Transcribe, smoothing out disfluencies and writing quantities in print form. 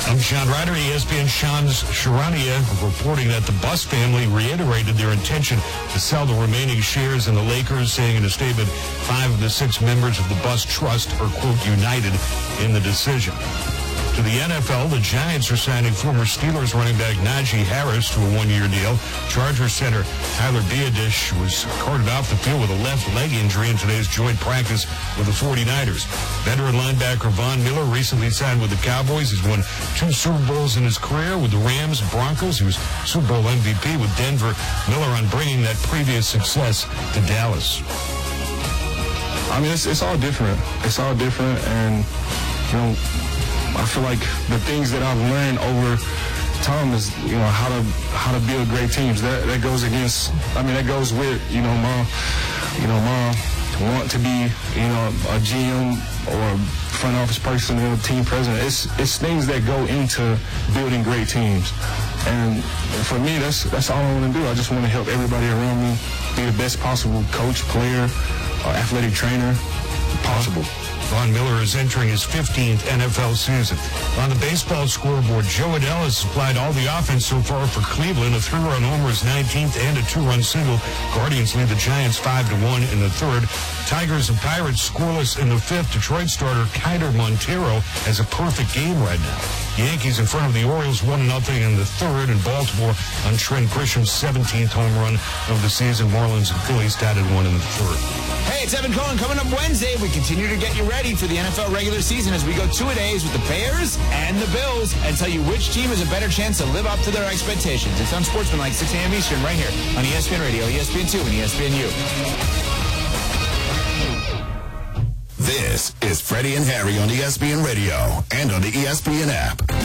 I'm Sean Ryder, ESPN Sean's Sharania, reporting that the Buss family reiterated their intention to sell the remaining shares in the Lakers, saying in a statement 5 of the 6 members of the Buss Trust are, quote, united in the decision. To the NFL, the Giants are signing former Steelers running back Najee Harris to a 1-year deal. Chargers center Tyler Biadasz was carted off the field with a left leg injury in today's joint practice with the 49ers. Veteran linebacker Von Miller recently signed with the Cowboys. He's won 2 Super Bowls in his career with the Rams, Broncos. He was Super Bowl MVP with Denver. Miller on bringing that previous success to Dallas. I mean, it's all different. It's all different, and, you know, I feel like the things that I've learned over time is, you know, how to build great teams. That goes against, I mean, that goes with, my want to be, a GM or front office person or team president. It's things that go into building great teams. And for me, that's all I want to do. I just want to help everybody around me be the best possible coach, player, athletic trainer possible. Von Miller is entering his 15th NFL season. On the baseball scoreboard, Joe Adell has supplied all the offense so far for Cleveland. A 3-run homer is 19th and a 2-run single. Guardians lead the Giants 5-1 in the 3rd. Tigers and Pirates scoreless in the 5th. Detroit starter Kiter Montero has a perfect game right now. Yankees in front of the Orioles 1-0 in the 3rd, and Baltimore on Trent Grisham's 17th home run of the season. Marlins and Phillies tied at 1 in the 3rd. Hey, it's Evan Cohen. Coming up Wednesday, we continue to get you ready for the NFL regular season as we go 2-a-days with the Bears and the Bills and tell you which team has a better chance to live up to their expectations. It's on Sportsmanlike, 6 a.m. Eastern, right here on ESPN Radio, ESPN2, and ESPNU. This is Freddie and Harry on ESPN Radio and on the ESPN app.